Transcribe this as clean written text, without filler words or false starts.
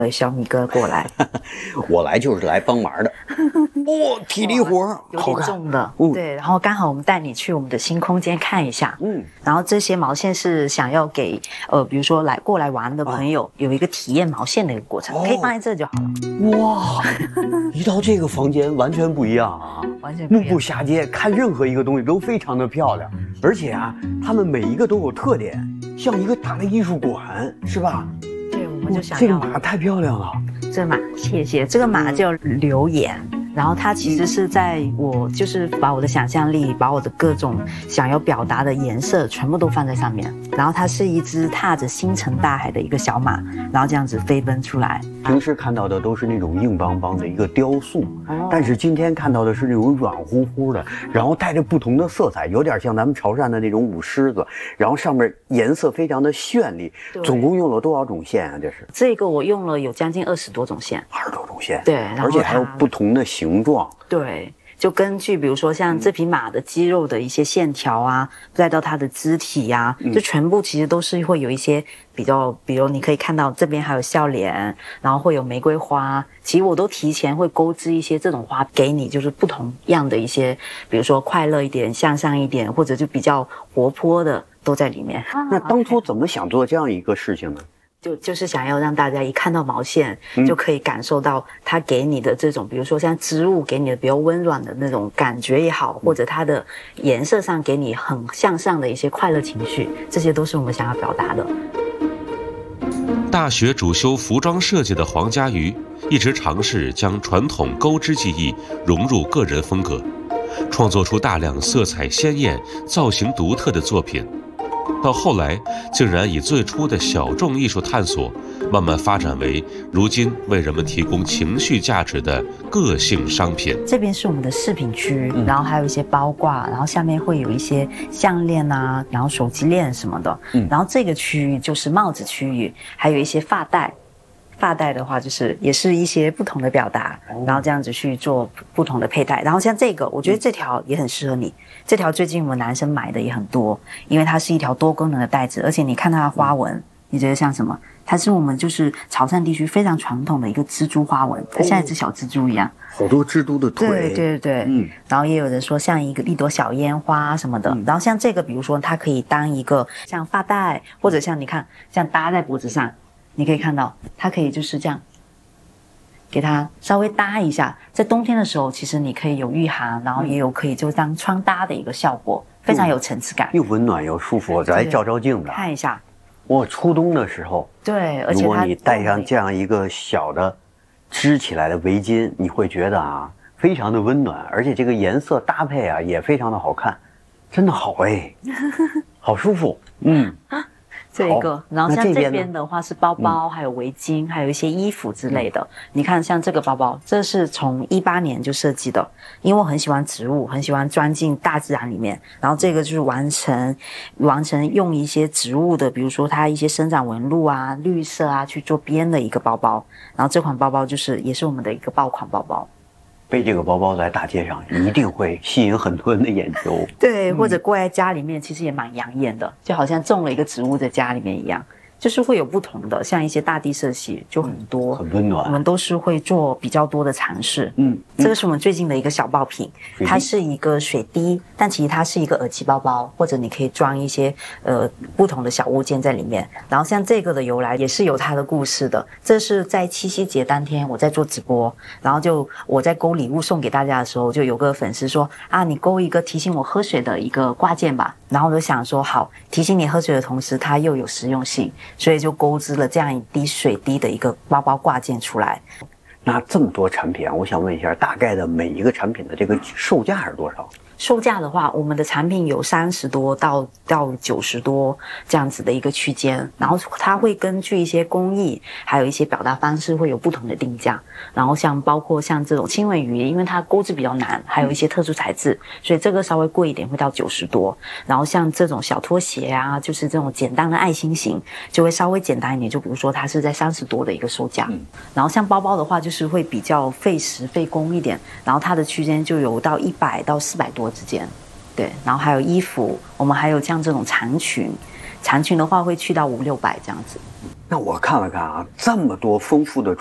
小米哥过来， 我来就是来帮忙的。体力活有点重的，对。然后刚好我们带你去我们的新空间看一下，然后这些毛线是想要给比如说过来玩的朋友有一个体验毛线的一个过程，可以放在这就好了。 哇，一到这个房间完全不一样啊， 完全不一样， 目不暇接，看任何一个东西都非常的漂亮，而且啊，它们每一个都有特点，像一个大的艺术馆，是吧？ 对，我们就想要这个马太漂亮了。 这马，谢谢。这个马叫流言，然后它其实是在我就是把我的想象力，把我的各种想要表达的颜色全部都放在上面。然后它是一只踏着星辰大海的一个小马，然后这样子飞奔出来。 平时看到的都是那种硬邦邦的一个雕塑，但是今天看到的是那种软乎乎的，然后带着不同的色彩，有点像咱们潮汕的那种舞狮子，然后上面颜色非常的绚丽。总共用了多少种线啊？ 这个我用了有将近20多种线 ，20多种线， 对，然后而且还有不同的形状， 对。就根据比如说像这匹马的肌肉的一些线条啊，再到它的肢体啊，就全部其实都是会有一些比如你可以看到这边还有笑脸，然后会有玫瑰花，其实我都提前会钩织一些这种花给你，就是不同样的一些，比如说快乐一点、向上一点，或者就比较活泼的都在里面。 那当初怎么想做这样一个事情呢？ 就是想要让大家一看到毛线，就可以感受到它给你的这种，比如说像织物给你的比较温暖的那种感觉也好，或者它的颜色上给你很向上的一些快乐情绪，这些都是我们想要表达的。 大学主修服装设计的黄家瑜，一直尝试将传统钩织技艺融入个人风格，创作出大量色彩鲜艳、造型独特的作品。到后来，竟然以最初的小众艺术探索，慢慢发展为如今为人们提供情绪价值的个性商品。 这边是我们的饰品区，然后还有一些包挂，然后下面会有一些项链啊，然后手机链什么的。然后这个区域就是帽子区域，还有一些发带。发带的话，就是也是一些不同的表达，然后这样子去做不同的佩戴。然后像这个，我觉得这条也很适合你。这条最近我们男生买的也很多，因为它是一条多功能的带子，而且你看它的花纹，你觉得像什么？它是我们就是潮汕地区非常传统的一个蜘蛛花纹，它像一只小蜘蛛一样， 好多蜘蛛的腿。 对，然后也有人说像一朵小烟花什么的。然后像这个，比如说它可以当一个像发带，或者像你看像搭在脖子上。你可以看到，它可以就是这样，给它稍微搭一下。在冬天的时候，其实你可以有御寒，然后也有可以就当穿搭的一个效果，非常有层次感， 又温暖又舒服。来照镜子， 看一下。 初冬的时候， 对，而且如果你戴上这样一个小的织起来的围巾，你会觉得啊，非常的温暖，而且这个颜色搭配啊也非常的好看，真的好哎，好舒服。 这一个，然后像这边的话是包包，还有围巾，还有一些衣服之类的。你看，像这个包包，这是从18年就设计的，因为我很喜欢植物，很喜欢钻进大自然里面。然后这个就是完成用一些植物的，比如说它一些生长纹路啊、绿色啊去做边的一个包包。然后这款包包也是我们的一个爆款包包。 背这个包包在大街上一定会吸引很多人的眼球。 对，或者挂在家里面，其实也蛮养眼的，就好像种了一个植物在家里面一样。就是会有不同的，像一些大地色系就很多， 很温暖。 我们都是会做比较多的尝试。这个是我们最近的一个小爆品，它是一个水滴，但其实它是一个耳机包包，或者你可以装一些不同的小物件在里面。然后像这个的由来也是有它的故事的，这是在七夕节当天我在做直播，然后就我在勾礼物送给大家的时候，就有个粉丝说啊，你勾一个提醒我喝水的一个挂件吧。然后我就想说好，提醒你喝水的同时它又有实用性，所以就钩织了这样一滴水滴的一个包包挂件出来。 那这么多产品啊，我想问一下，大概的每一个产品的这个售价是多少？ 售价的话，我们的产品有30多到90多这样子的一个区间，然后它会根据一些工艺，还有一些表达方式会有不同的定价。然后包括像这种轻尾鱼，因为它钩织比较难，还有一些特殊材质，所以这个稍微贵一点，会到90多。然后像这种小拖鞋啊，就是这种简单的爱心型，就会稍微简单一点，就比如说它是在30多的一个售价。然后像包包的话，就是会比较费时费工一点，然后它的区间就有到100到400多之间。对，然后还有衣服，我们还有像这种长裙的话会去到500-600这样子。 那我看了看啊，这么多丰富的